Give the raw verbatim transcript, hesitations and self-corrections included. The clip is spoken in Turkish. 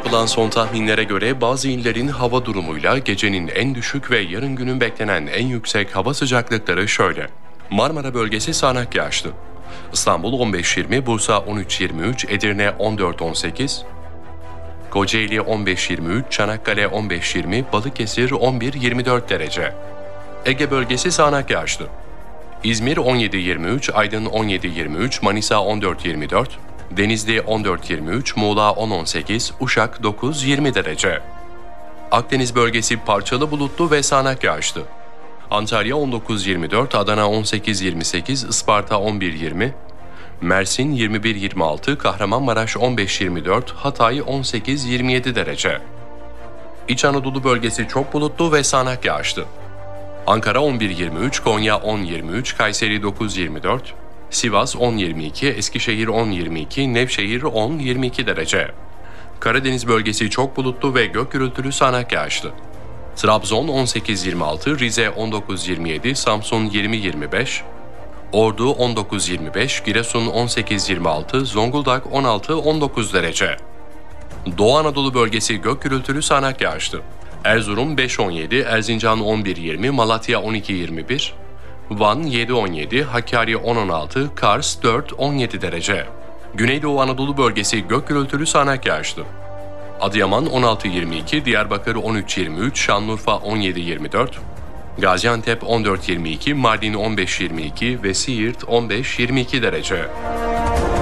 yapılan son tahminlere göre bazı illerin hava durumuyla gecenin en düşük ve yarın günün beklenen en yüksek hava sıcaklıkları şöyle. Marmara bölgesi sağanak yağışlı. İstanbul on beş yirmi, Bursa on üç yirmi üç, Edirne on dört on sekiz, Kocaeli on beş yirmi üç, Çanakkale on beş yirmi, Balıkesir on bir yirmi dört derece. Ege bölgesi sağanak yağışlı. İzmir on yedi yirmi üç, Aydın on yedi yirmi üç, Manisa on dört yirmi dört, Denizli on dört yirmi üç, Muğla on on sekiz, Uşak dokuz yirmi derece. Akdeniz bölgesi parçalı bulutlu ve sağanak yağışlı. Antalya on dokuz yirmi dört, Adana on sekiz yirmi sekiz, Isparta on bir yirmi, Mersin yirmi bir yirmi altı, Kahramanmaraş on beş yirmi dört, Hatay on sekiz yirmi yedi derece. İç Anadolu bölgesi çok bulutlu ve sağanak yağışlı. Ankara on bir yirmi üç, Konya on yirmi üç, Kayseri dokuz yirmi dört, Sivas on yirmi iki, Eskişehir on yirmi iki, Nevşehir on yirmi iki derece. Karadeniz bölgesi çok bulutlu ve gök gürültülü sağanak yağışlı. Trabzon on sekiz yirmi altı, Rize on dokuz yirmi yedi, Samsun yirmi yirmi beş, Ordu on dokuz yirmi beş, Giresun on sekiz yirmi altı, Zonguldak on altı on dokuz derece. Doğu Anadolu bölgesi gök gürültülü sağanak yağışlı. Erzurum beş on yedi, Erzincan on bir yirmi, Malatya on iki yirmi bir, Van yedi on yedi, Hakkari on on altı, Kars dört on yedi derece. Güneydoğu Anadolu bölgesi gök gürültülü sağanak yağışlı. Adıyaman on altı yirmi iki, Diyarbakır on üç yirmi üç, Şanlıurfa on yedi yirmi dört, Gaziantep on dört yirmi iki, Mardin on beş yirmi iki ve Siirt on beş yirmi iki derece.